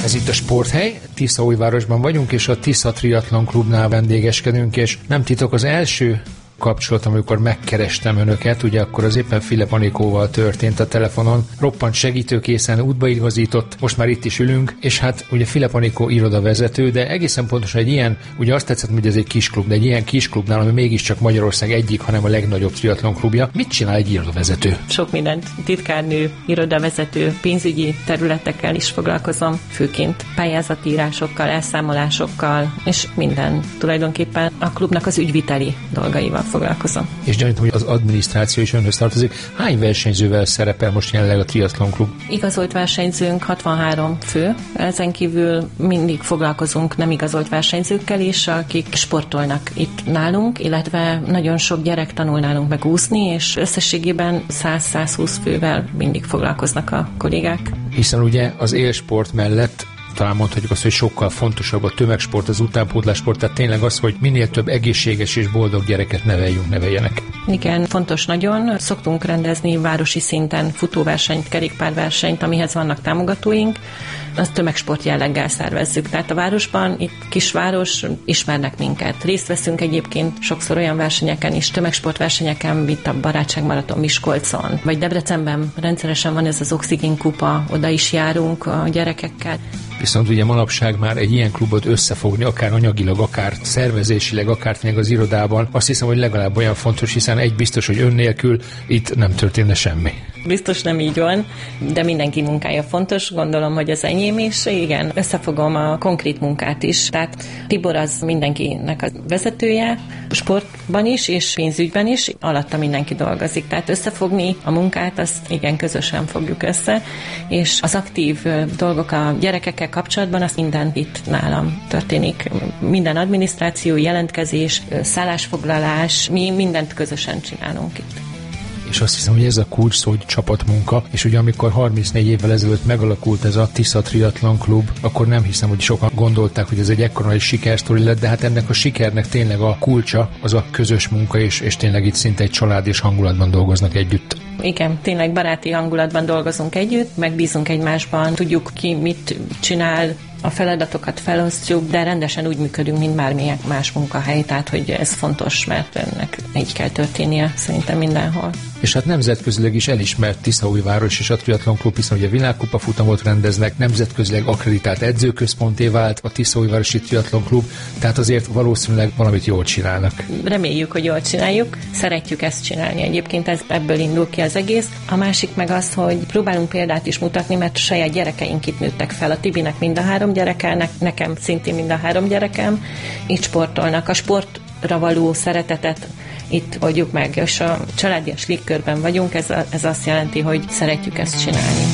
Ez itt a Sporthely, Tiszaújvárosban vagyunk, és a Tisza Triatlon Klubnál vendégeskedünk, és nem titok, az első kapcsolat, amikor megkerestem önöket, ugye akkor az éppen Filip Anikóval történt a telefonon, roppant segítőkészen útbaigazított, most már itt is ülünk, és hát ugye Filip Anikó irodavezető, de egészen pontosan egy ilyen, ugye azt tetszett, hogy ez egy kis klub, de egy ilyen kis klubnál, ami mégiscsak Magyarország egyik, hanem a legnagyobb triatlon klubja. Mit csinál egy irodavezető? Sok mindent, titkárnő, irodavezető, pénzügyi területekkel is foglalkozom, főként pályázatírásokkal, elszámolásokkal, és minden tulajdonképpen a klubnak az ügyviteli dolgaival foglalkozom. És gyanítom, hogy az adminisztráció is önhöz tartozik. Hány versenyzővel szerepel most jelenleg a Triatlon Klub? Igazolt versenyzőnk 63 fő. Ezen kívül mindig foglalkozunk nem igazolt versenyzőkkel is, akik sportolnak itt nálunk, illetve nagyon sok gyerek tanul nálunk meg úszni, és összességében 100-120 fővel mindig foglalkoznak a kollégák. Hiszen ugye az élsport mellett talán mondhatjuk azt, hogy sokkal fontosabb a tömegsport, az utánpótlássport, tehát tényleg az, hogy minél több egészséges és boldog gyereket neveljenek. Igen, fontos nagyon. Szoktunk rendezni városi szinten futóversenyt, kerékpárversenyt, amihez vannak támogatóink. Azt tömegsport jelleggel szervezzük. Tehát a városban, itt kisváros, ismernek minket. Részt veszünk egyébként sokszor olyan versenyeken is, tömegsportversenyeken, mint a Barátságmaraton Miskolcon, vagy Debrecenben rendszeresen van ez az Oxigén kupa, oda is járunk a gyerekekkel. Viszont ugye manapság már egy ilyen klubot összefogni, akár anyagilag, akár szervezésileg, akár tényleg az irodában, azt hiszem, hogy legalább olyan fontos, hiszen egy biztos, hogy ön nélkül itt nem történne semmi. Biztos nem így van, de mindenki munkája fontos, gondolom, hogy az enyém is. Igen, összefogom a konkrét munkát is. Tehát Tibor az mindenkinek a vezetője, sportban is, és pénzügyben is, alatta mindenki dolgozik. Tehát összefogni a munkát, azt igen, közösen fogjuk össze, és az aktív dolgok a gyerekekkel kapcsolatban, az minden itt nálam történik. Minden adminisztráció, jelentkezés, szállásfoglalás, mi mindent közösen csinálunk itt. És azt hiszem, hogy ez a kulcs szó, hogy csapatmunka, és ugye amikor 34 évvel ezelőtt megalakult ez a Tisza Triatlon Klub, akkor nem hiszem, hogy sokan gondolták, hogy ez egy ekkora nagy sikersztori lett, de hát ennek a sikernek tényleg a kulcsa az a közös munka, és tényleg itt szinte egy család és hangulatban dolgoznak együtt. Igen, tényleg baráti hangulatban dolgozunk együtt, megbízunk egymásban, tudjuk ki mit csinál, a feladatokat felosztjuk, de rendesen úgy működünk, mint bármilyen más munkahely, tehát hogy ez fontos, mert ennek így kell történnie szerintem mindenhol. És hát nemzetközileg is elismert Tiszaújváros és a Triatlon Klub, hiszen ugye világkupa futamot rendeznek, nemzetközileg akkreditált edzőközponté vált a Tiszaújvárosi Triatlon Klub, tehát azért valószínűleg valamit jól csinálnak. Reméljük, hogy jól csináljuk, szeretjük ezt csinálni. Egyébként ebből indul ki az egész. A másik meg az, hogy próbálunk példát is mutatni, mert saját gyerekeink itt nőttek fel. A Tibinek mind a 3 gyereke, nekem szintén mind a 3 gyerekem, itt sportolnak. A sportra való szeretetet itt oldjuk meg, és a családias légkörben vagyunk, ez azt jelenti, hogy szeretjük ezt csinálni.